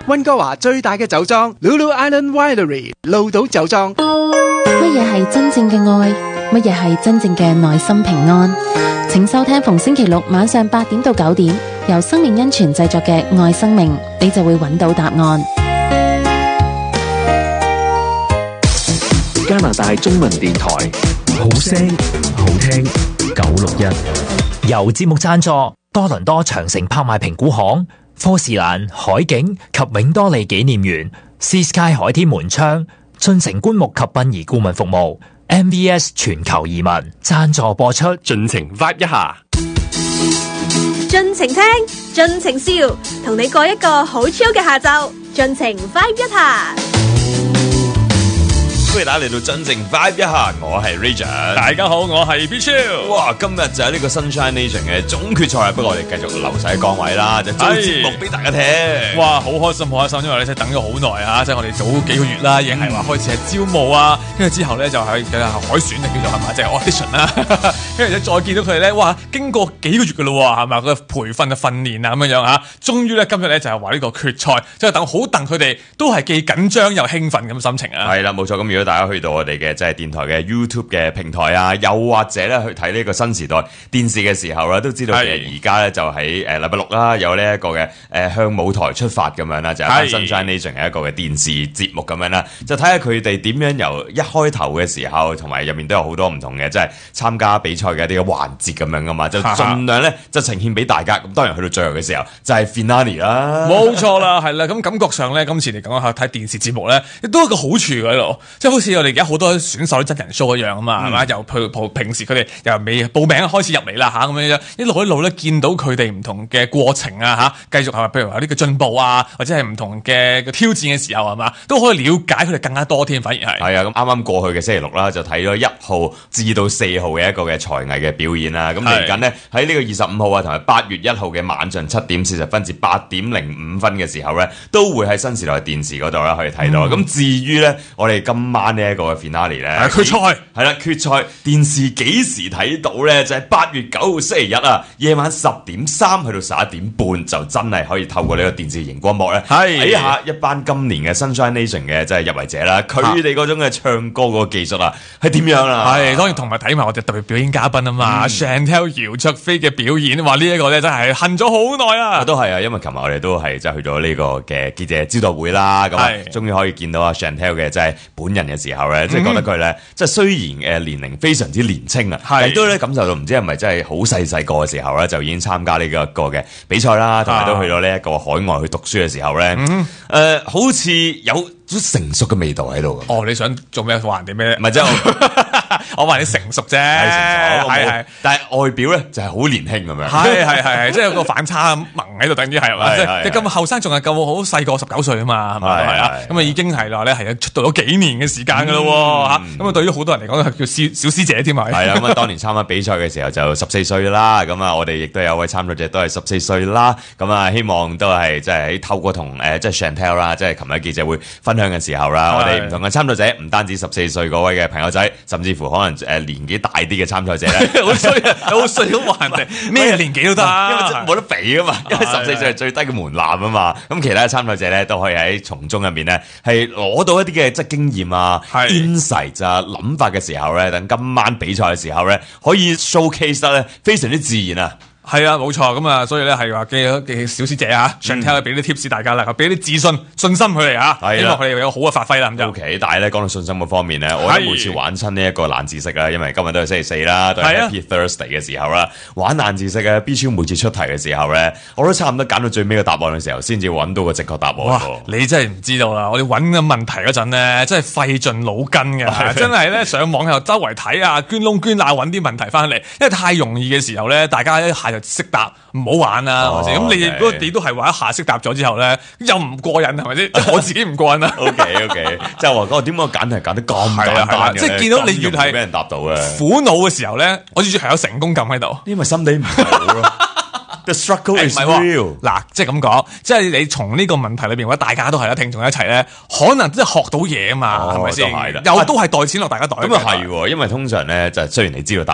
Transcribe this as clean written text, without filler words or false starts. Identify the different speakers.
Speaker 1: 溫哥華最大嘅酒莊 Lulu Island Winery 鹿島酒莊。
Speaker 2: 乜嘢係真正嘅愛？乜嘢係真正嘅內心平安？請收聽逢星期六晚上8點到9點，由生命恩泉製作嘅《愛生命》，你就會揾到答案。
Speaker 3: 加拿大中文電台，好聲好聽961，
Speaker 4: 由節目贊助多倫多長城拍賣評估行、科士蘭海景及永多利紀念園、Sea Sky 海天門窗、進城棺木及殯儀顧問服務、MBS 全球移民贊助播出。
Speaker 3: 盡情 vibe 一下，
Speaker 5: 盡情聽，盡情笑，同你過一個好 chill 嘅下晝，盡情 vibe 一下。
Speaker 6: 歡迎大家嚟到真正 vibe 一下，我係 Region，
Speaker 7: 大家好，我係 Bichu。
Speaker 6: 哇，今日就係呢個 Sunshine Nation 嘅總決賽，不過我哋繼續留晒崗位啦，就做節目俾大家聽。
Speaker 7: 哇，好開心，好開心，因為咧真係等咗好耐啊，即係我哋早幾個月啦，已經係話開始係招募啊，跟住之後咧就係海選啊，叫做係嘛，即係 audition 啦，跟住再見到佢哋咧，哇，經過幾個月噶咯，係嘛，個培訓嘅訓練啊咁樣啊，終於咧今日咧就係話呢個決賽，即係等好戥佢哋都係既緊張又興奮咁心情啊。
Speaker 6: 係啦，冇錯，咁如果大家去到我哋嘅即係電台嘅 YouTube 嘅平台啊，又或者咧去睇呢個新時代電視嘅時候咧，都知道其實而家咧就喺禮拜六啦，有呢一個嘅向舞台出發咁樣啦，就係 Sunshine Nation 嘅一個嘅電視節目咁樣啦，就睇下佢哋點樣由一開頭嘅時候，同埋入面都有好多唔同嘅即係參加比賽嘅一啲嘅環節咁樣噶嘛，就盡量咧就呈現俾大家。咁當然去到最後嘅時候就係 finale 啦，
Speaker 7: 冇錯啦，係啦，咁感覺上咧今次嚟講下睇電視節目咧，亦都有個好處喺度，即係好似我哋而家好多選手啲真人 show 一樣啊嘛，係嘛？由平時佢哋由未報名開始入嚟啦嚇，咁樣一路咧見到佢哋唔同嘅過程啊嚇，繼續係譬如話呢個進步啊，或者係唔同嘅挑戰嘅時候係嘛，都可以了解佢哋更加多添，反而係。係
Speaker 6: 啊，咁啱啱過去嘅星期六啦，就睇咗1號至到4號嘅一個嘅才藝嘅表演啦。咁嚟緊呢，喺呢個25號啊，同埋8月1號嘅晚上7點40分至8點05分嘅時候咧，都會喺新時代電視嗰度啦可以睇到。咁至於咧，我哋今晚呢一個嘅 finale 咧，
Speaker 7: 決賽
Speaker 6: 係啦，決賽電視幾時睇到咧？就係8月9號星期日啊，夜晚10點3去到11點半，就真係可以透過呢個電視熒光幕咧，睇下一班今年嘅 Sunshine Nation 嘅即係入圍者啦，佢哋嗰種嘅唱歌嗰個技術啊，係點樣啦？
Speaker 7: 係當然同埋睇埋我哋特別表演嘉賓啊嘛，Chantel 姚焯菲嘅表演，話呢一個咧真係恨咗好耐啊！
Speaker 6: 都係啊，因為琴日我哋都係即係去咗呢個嘅記者招待會啦，咁啊，終於可以見到阿 Chantel 嘅即係本人嘅時候咧，即係覺得佢咧，即係雖然年齡非常之年輕啊，但都咧感受到唔知係咪真係好細個嘅時候咧，就已經參加呢一個嘅比賽啦，同埋都去到呢一個海外去讀書嘅時候咧，好似有成熟嘅味道喺度。
Speaker 7: 哦，你想做咩話人哋咩？
Speaker 6: 唔係即係
Speaker 7: 我話你成熟啫，係，
Speaker 6: 但係外表咧就係好年輕咁樣。
Speaker 7: 係，即係有個反差萌喺度，等於係嘛？即係咁後生仲係夠好細個19歲啊嘛，係咪啊？咁啊已經係啦咧，係出道咗幾年嘅時間噶咯嚇。咁啊對於好多人嚟講係叫小師姐添啊。係
Speaker 6: 啊，咁啊當年參加比賽嘅時候就14歲啦。咁啊我哋亦都有位參賽者都係14歲啦。咁啊希望都係即係透過同即係 Chantel 啦，即係琴日記者會分享嘅時候啦，我哋唔同嘅參賽者唔單止14歲嗰位嘅朋友仔，甚至乎可能年紀大啲嘅參賽者咧，
Speaker 7: 好衰啊，好衰咁話人哋咩年紀都得，
Speaker 6: 因為冇得比啊嘛，因為14歲係最低嘅門檻啊嘛。咁其他嘅參賽者咧都可以喺從中入面咧係攞到一啲嘅即係經驗啊、insight 啊、諗法嘅時候咧，等今晚比賽嘅時候咧，可以 showcase 得咧非常之自然啊。
Speaker 7: 係啊，冇錯咁啊，所以咧係話嘅小師姐啊，Chantel 俾啲 tips 大家啦，俾啲自信、信心佢哋啊，希望佢哋有好嘅發揮啦。咁就
Speaker 6: OK， 但係咧講到信心嗰方面咧，我每次玩親呢一個冷知識啦，因為今日都係星期四啦，都係 Happy Thursday 嘅時候啦，玩冷知識嘅 B 超每次出題嘅時候咧，我都差唔多揀到最尾嘅答案嘅時候，先至揾到個正確答案。
Speaker 7: 哇！你真係唔知道啦，我哋揾嘅問題嗰陣咧，真係費盡腦筋嘅，真係咧上網又周圍睇啊，捐窿捐罅揾啲問題翻嚟，因為太容易嘅時候咧，大家一下就識答，唔好玩啊，係咪先？咁你如果你都係話一下識答咗之後咧，又唔過癮，係咪先？我自己唔過癮啦。
Speaker 6: OK， 即係話我點解揀題揀得咁簡單嘅？
Speaker 7: 即係見到你越係
Speaker 6: 俾人答到嘅
Speaker 7: 苦惱嘅時候咧，我至少係有成功感喺度，
Speaker 6: 因為心地唔好咯。The struggle is real。
Speaker 7: 嗱，即係咁講，即係你從呢個問題裏邊，或者大家都係啦，聽眾一齊咧，可能真係學到嘢啊嘛，係咪先？又都係袋錢落大家袋。
Speaker 6: 咁啊係，因為通常咧就雖然你知道答